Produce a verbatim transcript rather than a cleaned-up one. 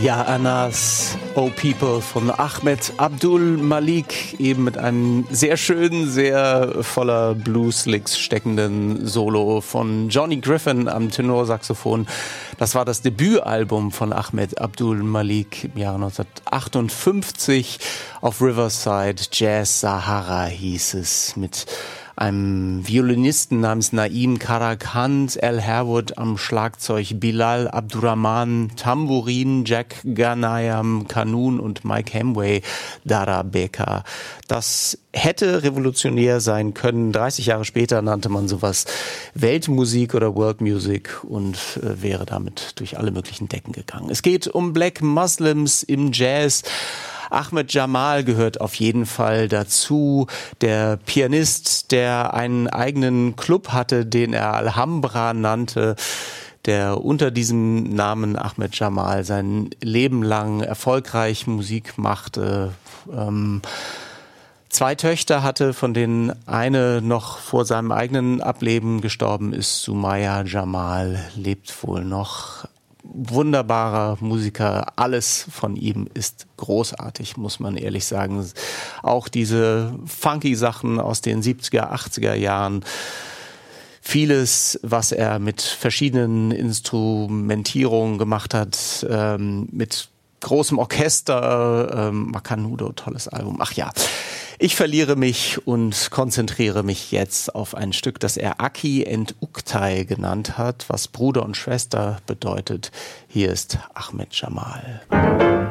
Ja, Anas, Oh People von Ahmed Abdul Malik, eben mit einem sehr schönen, sehr voller Blues-Licks steckenden Solo von Johnny Griffin am Tenorsaxophon. Das war das Debütalbum von Ahmed Abdul Malik im Jahre neunzehnhundertachtundfünfzig. Auf Riverside Jazz Sahara hieß es, mit einem Violinisten namens Naim Karakand, Al Harewood am Schlagzeug, Bilal Abdurrahman Tambourin, Jack Ghanayam Kanun und Mike Hemway Darabeka. Das hätte revolutionär sein können. dreißig Jahre später nannte man sowas Weltmusik oder World Music und äh, wäre damit durch alle möglichen Decken gegangen. Es geht um Black Muslims im Jazz. Ahmed Jamal gehört auf jeden Fall dazu, der Pianist, der einen eigenen Club hatte, den er Alhambra nannte, der unter diesem Namen Ahmed Jamal sein Leben lang erfolgreich Musik machte, ähm, zwei Töchter hatte, von denen eine noch vor seinem eigenen Ableben gestorben ist. Sumaya Jamal lebt wohl noch. Wunderbarer Musiker, alles von ihm ist großartig, muss man ehrlich sagen. Auch diese funky Sachen aus den siebziger, achtziger Jahren, vieles, was er mit verschiedenen Instrumentierungen gemacht hat, ähm, mit großem Orchester, ähm, Macanudo, tolles Album. Ach ja, ich verliere mich und konzentriere mich jetzt auf ein Stück, das er Aki and Uktay genannt hat, was Bruder und Schwester bedeutet. Hier ist Ahmed Jamal.